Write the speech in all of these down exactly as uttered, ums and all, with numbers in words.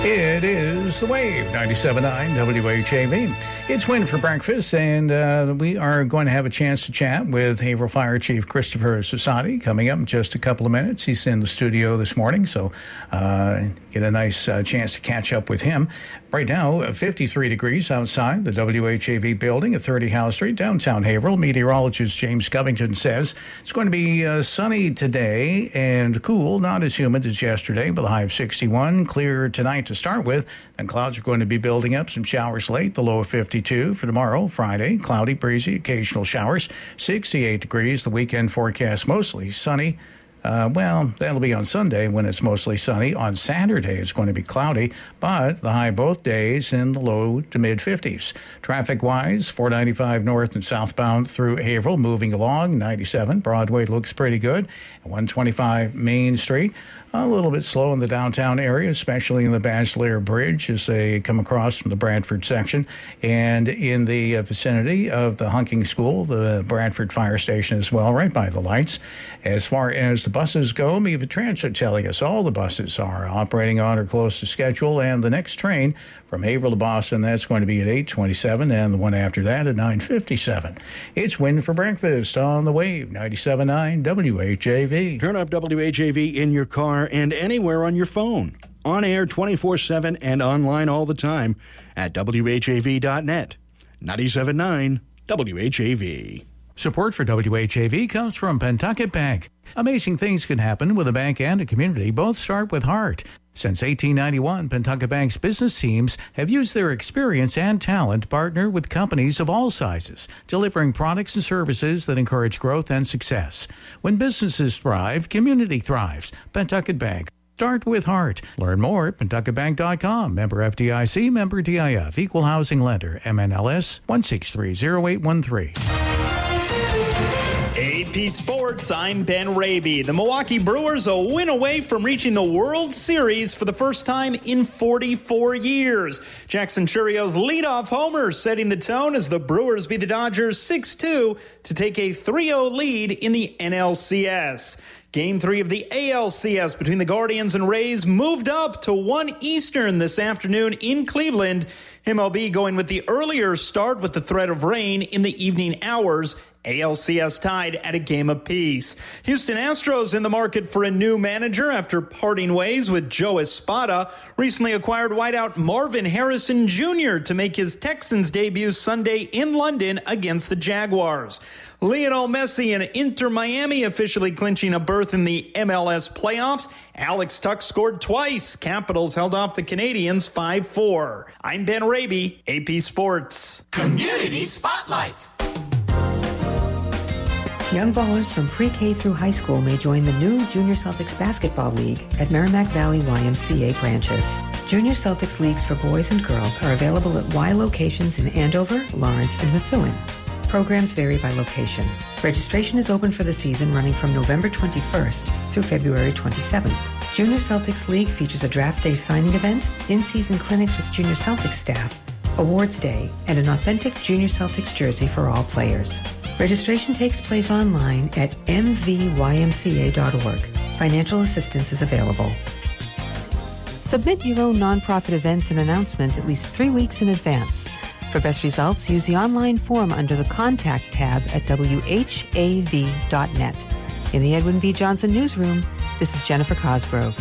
It is The Wave, ninety-seven point nine W H A V. It's Win for breakfast, and uh, we are going to have a chance to chat with Haverhill Fire Chief Christopher Cesati coming up in just a couple of minutes. He's in the studio this morning, so uh, get a nice uh, chance to catch up with him. Right now, fifty-three degrees outside the W H A V building at thirty Howe Street, downtown Haverhill. Meteorologist James Covington says it's going to be uh, sunny today and cool, not as humid as yesterday, but a high of sixty-one. Clear tonight to start with, and clouds are going to be building up. Some showers late, the low of fifty-two. For tomorrow, Friday, cloudy, breezy, occasional showers, sixty-eight degrees. The weekend forecast mostly sunny. Uh, well, that'll be on Sunday when it's mostly sunny. On Saturday, it's going to be cloudy, but the high both days in the low to mid-fifties. Traffic-wise, four ninety-five north and southbound through Haverhill, moving along. ninety-seven, Broadway looks pretty good. one twenty-five Main Street, a little bit slow in the downtown area, especially in the Bachelor Bridge as they come across from the Bradford section. And in the vicinity of the Hunking School, the Bradford Fire Station as well, right by the lights. As far as the buses go, Meva Transit telling us all the buses are operating on or close to schedule, and the next train from Haverhill to Boston, that's going to be at eight twenty-seven, and the one after that at nine fifty-seven. It's Win for breakfast on The Wave, ninety-seven point nine W H A V. Turn up W H A V in your car and anywhere on your phone. On air twenty-four seven and online all the time at W H A V dot net. ninety-seven point nine W H A V. Support for W H A V comes from Pentucket Bank. Amazing things can happen with a bank and a community. Both start with heart. Since eighteen ninety-one, Pentucket Bank's business teams have used their experience and talent to partner with companies of all sizes, delivering products and services that encourage growth and success. When businesses thrive, community thrives. Pentucket Bank. Start with heart. Learn more at pentucket bank dot com. Member F D I C, member D I F, equal housing lender, M N L S one six three zero eight one three. A P Sports, I'm Ben Raby. The Milwaukee Brewers a win away from reaching the World Series for the first time in forty-four years. Jackson Churrio's leadoff homer setting the tone as the Brewers beat the Dodgers six two to take a three oh lead in the N L C S. Game three of the A L C S between the Guardians and Rays moved up to one Eastern this afternoon in Cleveland. M L B going with the earlier start with the threat of rain in the evening hours. A L C S tied at a game apiece. Houston Astros in the market for a new manager after parting ways with Joe Espada. Recently acquired wideout Marvin Harrison Junior to make his Texans debut Sunday in London against the Jaguars. Lionel Messi and Inter Miami officially clinching a berth in the M L S playoffs. Alex Tuck scored twice. Capitals held off the Canadians five four. I'm Ben Raby, A P Sports. Community Spotlight. Young ballers from pre-K through high school may join the new Junior Celtics Basketball League at Merrimack Valley Y M C A branches. Junior Celtics leagues for boys and girls are available at Y locations in Andover, Lawrence, and Methuen. Programs vary by location. Registration is open for the season running from November twenty-first through February twenty-seventh. Junior Celtics League features a draft day signing event, in-season clinics with Junior Celtics staff, awards day, and an authentic Junior Celtics jersey for all players. Registration takes place online at m v y m c a dot org. Financial assistance is available. Submit your own nonprofit events and announcement at least three weeks in advance. For best results, use the online form under the Contact tab at w h a v dot net. In the Edwin V. Johnson Newsroom, this is Jennifer Cosgrove.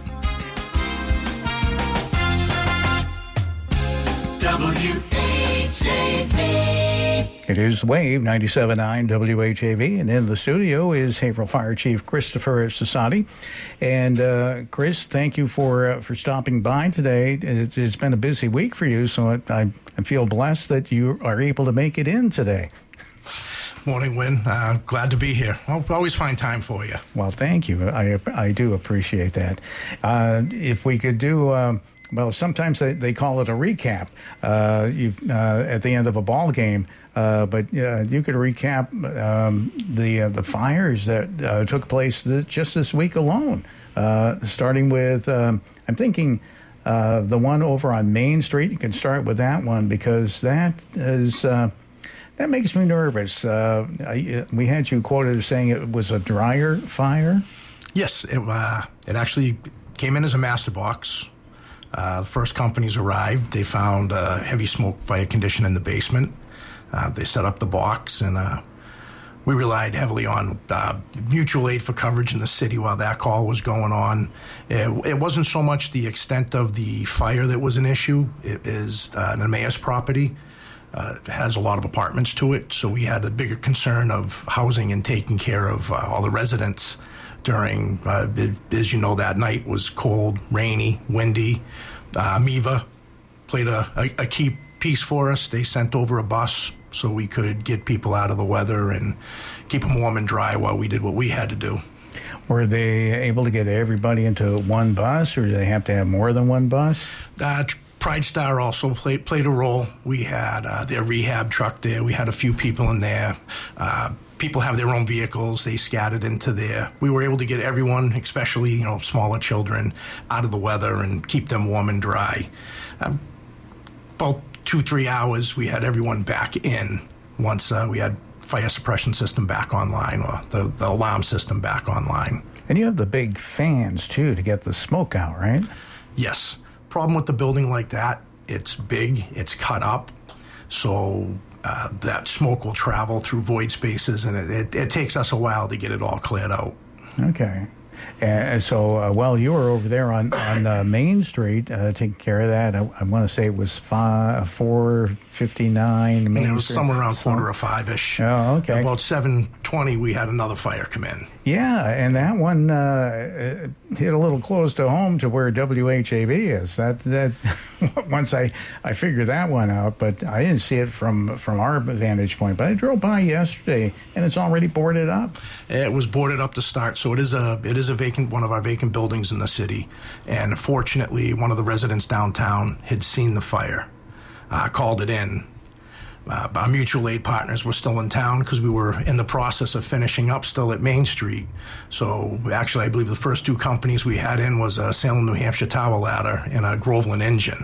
W H A V. It is Wave, ninety-seven point nine W H A V, and in the studio is Haverhill Fire Chief Christopher Cesati. And uh, Chris, thank you for uh, for stopping by today. It's, it's been a busy week for you, so I, I, I feel blessed that you are able to make it in today. Morning, Win. Uh, glad to be here. I'll always find time for you. Well, thank you. I, I do appreciate that. Uh, if we could do... Uh, Well, sometimes they, they call it a recap uh, you've, uh, at the end of a ball game, uh, but uh, you could recap um, the uh, the fires that uh, took place th- just this week alone, uh, starting with, um, I'm thinking, uh, the one over on Main Street. You can start with that one because that is... Uh, that makes me nervous. Uh, I, we had you quoted as saying it was a dryer fire? Yes, it, uh, it actually came in as a master box. Uh, the first companies arrived. They found a heavy smoke fire condition in the basement. Uh, they set up the box, and uh, we relied heavily on uh, mutual aid for coverage in the city while that call was going on. It, it wasn't so much the extent of the fire that was an issue. It is uh, an Emmaus property. Uh, it has a lot of apartments to it, so we had a bigger concern of housing and taking care of uh, all the residents during, uh, as you know, that night was cold, rainy, windy. Uh, MEVA played a, a, a key piece for us. They sent over a bus so we could get people out of the weather and keep them warm and dry while we did what we had to do. Were they able to get everybody into one bus, or do they have to have more than one bus? Uh, Pride Star also played played a role. We had uh, their rehab truck there. We had a few people in there. Uh, people have their own vehicles. They scattered into there. We were able to get everyone, especially, you know, smaller children, out of the weather and keep them warm and dry. Uh, about two, three hours, we had everyone back in once uh, we had fire suppression system back online, or the, the alarm system back online. And you have the big fans, too, to get the smoke out, right? Yes. Problem with the building like that, it's big, it's cut up, so uh, that smoke will travel through void spaces, and it, it, it takes us a while to get it all cleared out. Okay. And so, uh, while you were over there on, on uh, Main Street uh, taking care of that, I, I want to say it was five, four fifty-nine Main And it was Street. somewhere around Some- quarter of five-ish. Oh, okay. About seven twenty, we had another fire come in. Yeah, and that one uh, hit a little close to home to where W H A V is. That that's once I, I figured that one out, but I didn't see it from from our vantage point. But I drove by yesterday, and it's already boarded up. It was boarded up to start, so it is a it is a vacant one of our vacant buildings in the city. And fortunately, one of the residents downtown had seen the fire, uh, called it in. Uh, our mutual aid partners were still in town because we were in the process of finishing up still at Main Street. So actually, I believe the first two companies we had in was a Salem, New Hampshire Tower Ladder and a Groveland Engine.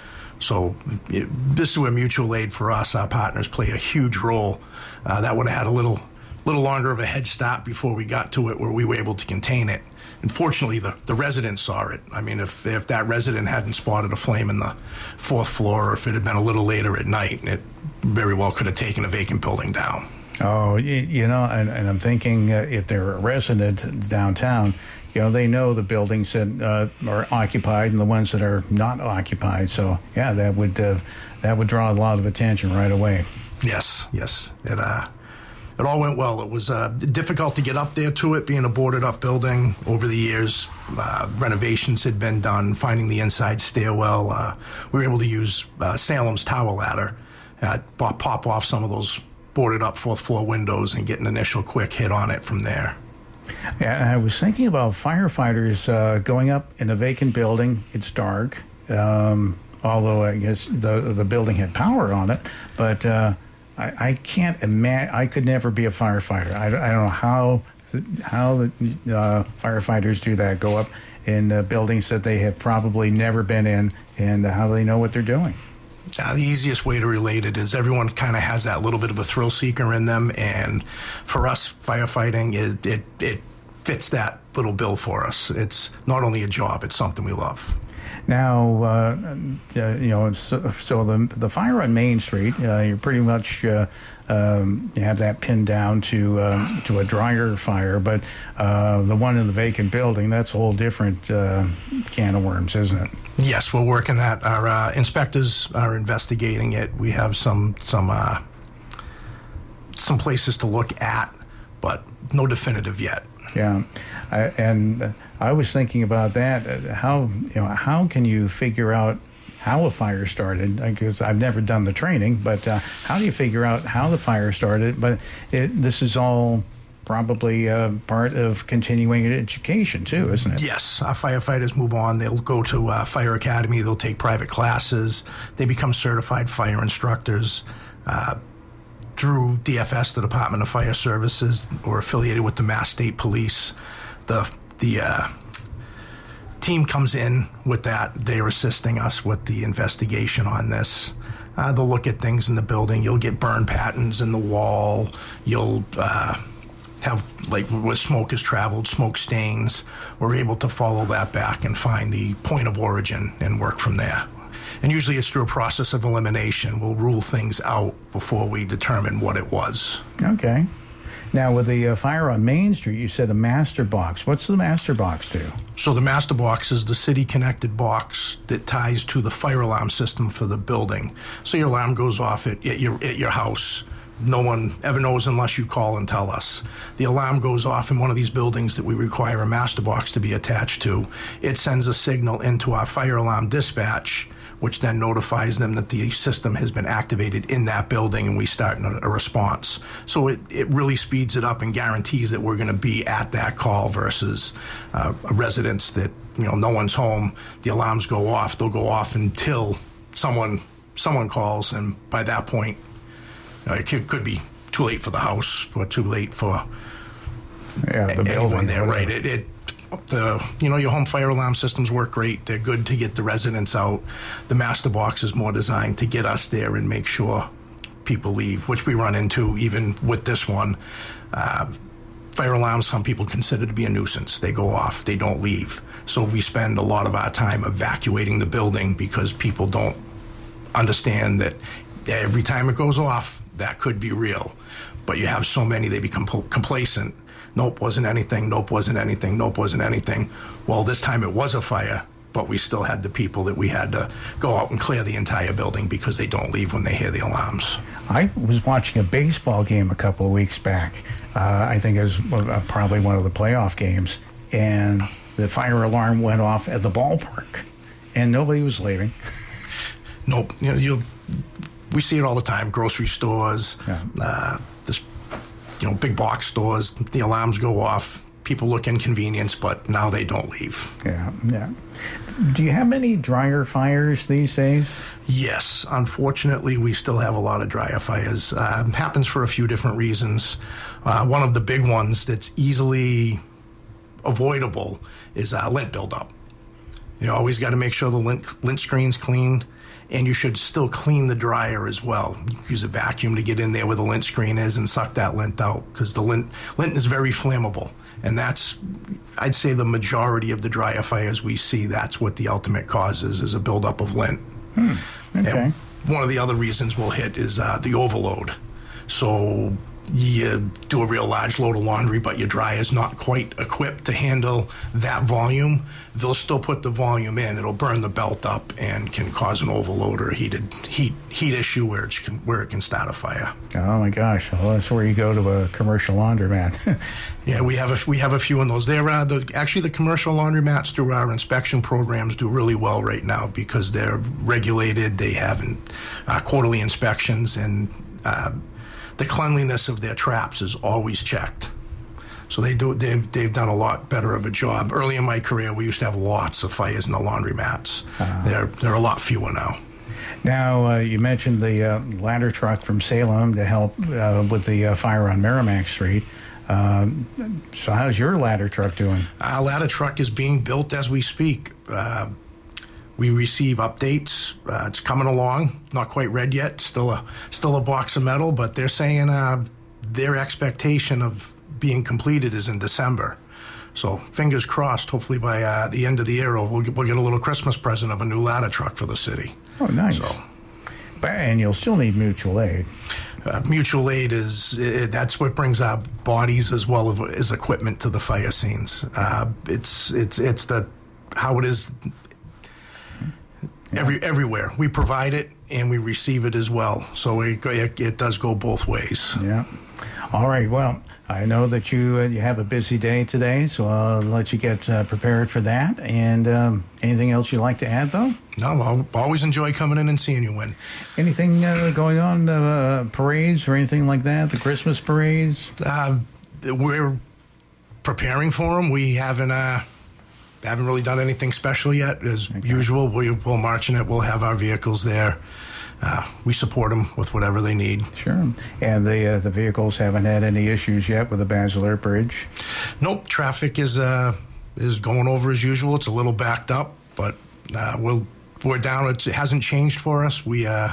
So it, this is where mutual aid for us, our partners, play a huge role. Uh, that would have had a little, little longer of a head start before we got to it where we were able to contain it. And fortunately, the, the residents saw it. I mean, if if that resident hadn't spotted a flame in the fourth floor, or if it had been a little later at night, it very well could have taken a vacant building down. Oh, you, you know, and, and I'm thinking uh, if they're a resident downtown, you know, they know the buildings that uh, are occupied and the ones that are not occupied. So, yeah, that would uh, that would draw a lot of attention right away. Yes, yes. It uh, it all went well. It was uh, difficult to get up there to it, being a boarded-up building. Over the years, uh, renovations had been done, finding the inside stairwell. Uh, we were able to use uh, Salem's Tower Ladder, uh, pop, pop off some of those boarded-up fourth-floor windows and get an initial quick hit on it from there. Yeah, and I was thinking about firefighters uh, going up in a vacant building. It's dark, um, although I guess the the building had power on it, but uh, I, I can't imagine. I could never be a firefighter. I, I don't know how how the uh, firefighters do that. Go up in uh, buildings that they have probably never been in, and how do they know what they're doing? Uh, the easiest way to relate it is everyone kind of has that little bit of a thrill seeker in them, and for us, firefighting, it, it, it fits that little bill for us. It's not only a job, it's something we love. Now, uh, uh, you know, so, so the the fire on Main Street, uh, you're pretty much uh, um, you have that pinned down to uh, to a dryer fire, but uh, the one in the vacant building, that's a whole different uh, can of worms, isn't it? Yes, we're working that. Our uh, inspectors are investigating it. We have some some uh, some places to look at, but no definitive yet. Yeah, I, and I was thinking about that. uh, How you know how can you figure out how a fire started? Because I've never done the training, but uh, how do you figure out how the fire started? But it, this is all probably uh, part of continuing education too, isn't it? Yes, our firefighters move on. They'll go to uh, Fire Academy. They'll take private classes. They become certified fire instructors. Uh, through D F S, the Department of Fire Services, or affiliated with the Mass State Police. The the uh, team comes in with that. They're assisting us with the investigation on this. Uh, they'll look at things in the building. You'll get burn patterns in the wall. You'll uh, have, like, where smoke has traveled, smoke stains. We're able to follow that back and find the point of origin and work from there. And usually it's through a process of elimination. We'll rule things out before we determine what it was. Okay. Now, with the uh, fire on Main Street, you said a master box. What's the master box do? So the master box is the city-connected box that ties to the fire alarm system for the building. So your alarm goes off at, at, your, at your house. No one ever knows unless you call and tell us. The alarm goes off in one of these buildings that we require a master box to be attached to. It sends a signal into our fire alarm dispatch, which then notifies them that the system has been activated in that building, and we start a, a response. So it, it really speeds it up and guarantees that we're going to be at that call versus uh, a residence that, you know, no one's home. The alarms go off. They'll go off until someone someone calls, and by that point, you know, it could, could be too late for the house or too late for yeah, the anyone building, there, whatever. right? It, it The, you know, your home fire alarm systems work great. They're good to get the residents out. The master box is more designed to get us there and make sure people leave, which we run into even with this one. Uh, fire alarms, some people consider to be a nuisance. They go off. They don't leave. So we spend a lot of our time evacuating the building because people don't understand that every time it goes off, that could be real. But you have so many, they become complacent. Nope, wasn't anything. Nope, wasn't anything. Nope, wasn't anything. Well, this time it was a fire, but we still had the people that we had to go out and clear the entire building because they don't leave when they hear the alarms. I was watching a baseball game a couple of weeks back. Uh, I think it was uh, probably one of the playoff games, and the fire alarm went off at the ballpark, and nobody was leaving. Nope. You know, you'll, we see it all the time. Grocery stores, Yeah. uh, this, you know, big box stores. The alarms go off. People look inconvenienced, but now they don't leave. Yeah, yeah. Do you have many dryer fires these days? Yes, unfortunately, we still have a lot of dryer fires. Uh, happens for a few different reasons. Uh, one of the big ones that's easily avoidable is uh, lint buildup. You always got to make sure the lint, lint screen's clean, and you should still clean the dryer as well. You use a vacuum to get in there where the lint screen is and suck that lint out, because the lint, lint is very flammable. And that's, I'd say, the majority of the dryer fires we see, that's what the ultimate cause is, is a buildup of lint. Hmm. Okay. And one of the other reasons we'll hit is uh, the overload. So you do a real large load of laundry, but your dryer's not quite equipped to handle that volume. They'll still put the volume in. It'll burn the belt up and can cause an overload or a heated heat heat issue where it can, where it can start a fire. Oh my gosh! Well, that's where you go to a commercial laundromat. Yeah, we have a we have a few in those. They're uh, the, actually the commercial laundromats through our inspection programs do really well right now because they're regulated. They have uh, quarterly inspections, and uh, the cleanliness of their traps is always checked. So they do. They've they've done a lot better of a job. Early in my career, we used to have lots of fires in the laundromats. Uh-huh. They're they're a lot fewer now. Now, uh, you mentioned the uh, ladder truck from Salem to help uh, with the uh, fire on Merrimack Street. Uh, so how's your ladder truck doing? Our ladder truck is being built as we speak. Uh, we receive updates. Uh, it's coming along. Not quite red yet. Still a still a box of metal, but they're saying uh, their expectation of being completed is in December. So fingers crossed. Hopefully by uh, the end of the year, we'll get, we'll get a little Christmas present of a new ladder truck for the city. Oh, nice. So, but, and you'll still need mutual aid. Uh, mutual aid is uh, that's what brings our bodies as well as equipment to the fire scenes. Uh, it's it's it's the how it is every everywhere. We provide it and we receive it as well. So it it, it does go both ways. Yeah. All right. Well, I know that you uh, you have a busy day today, so I'll let you get uh, prepared for that. And um, anything else you'd like to add, though? No, I'll always enjoy coming in and seeing you, Win. Anything uh, going on, uh, parades or anything like that? The Christmas parades? Uh, we're preparing for them. We haven't uh, haven't really done anything special yet. As okay. usual, we, we'll march in it. We'll have our vehicles there. Uh, we support them with whatever they need. Sure. And the uh, the vehicles haven't had any issues yet with the Basilar Bridge? Nope. Traffic is uh, is going over as usual. It's a little backed up, but uh, we'll, we're down. It's, it hasn't changed for us. We uh,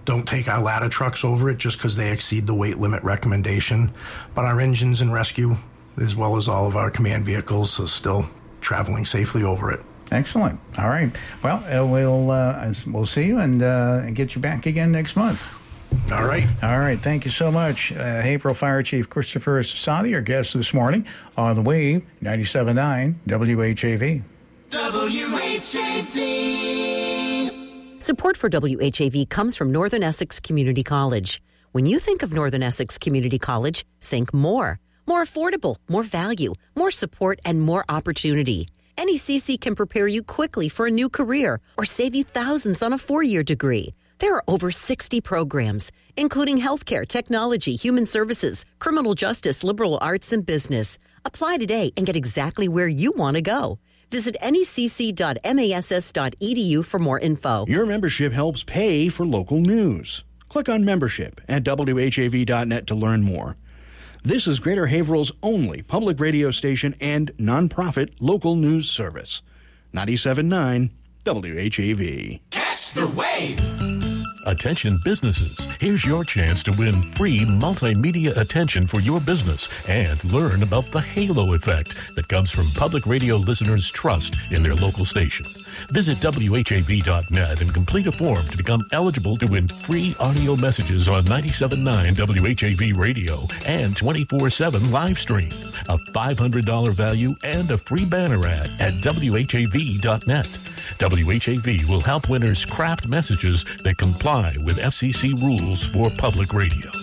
don't take our ladder trucks over it just because they exceed the weight limit recommendation. But our engines and rescue, as well as all of our command vehicles, are still traveling safely over it. Excellent. All right. Well, uh, we'll uh, we'll see you and uh, get you back again next month. All right. All right. Thank you so much. Uh, Haverhill Fire Chief Christopher Sassati, our guest this morning on the Wave, ninety-seven point nine W H A V. W H A V. Support for W H A V comes from Northern Essex Community College. When you think of Northern Essex Community College, think more. More affordable, more value, more support, and more opportunity. N E C C can prepare you quickly for a new career or save you thousands on a four-year degree. There are over sixty programs, including healthcare, technology, human services, criminal justice, liberal arts, and business. Apply today and get exactly where you want to go. Visit N E C C dot mass dot e d u for more info. Your membership helps pay for local news. Click on membership at W H A V dot net to learn more. This is Greater Haverhill's only public radio station and nonprofit local news service. ninety-seven point nine W H A V. Catch the wave. Attention businesses, here's your chance to win free multimedia attention for your business and learn about the halo effect that comes from public radio listeners' trust in their local station. Visit W H A V dot net and complete a form to become eligible to win free audio messages on ninety-seven point nine W H A V radio and twenty-four seven live stream, a five hundred dollars value and a free banner ad at W H A V dot net. W H A V will help winners craft messages that comply with F C C rules for public radio.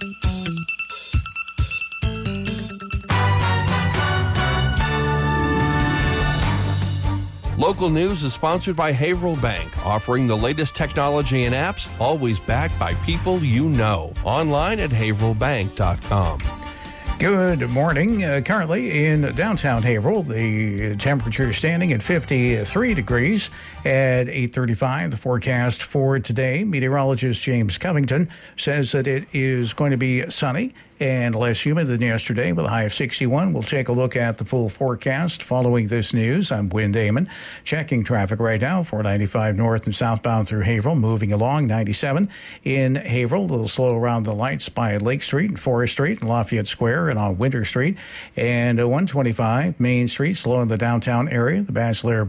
Local news is sponsored by Haverhill Bank, offering the latest technology and apps, always backed by people you know. Online at haverhill bank dot com. Good morning. Uh, currently in downtown Haverhill, the temperature is standing at fifty-three degrees at eight thirty-five. The forecast for today, meteorologist James Covington says that it is going to be sunny and less humid than yesterday with a high of sixty-one. We'll take a look at the full forecast following this news. I'm Wynn Damon. Checking traffic right now, four ninety-five north and southbound through Haverhill, moving along ninety-seven in Haverhill. A little slow around the lights by Lake Street and Forest Street and Lafayette Square and on Winter Street. And one twenty-five Main Street, slow in the downtown area. The Bachelor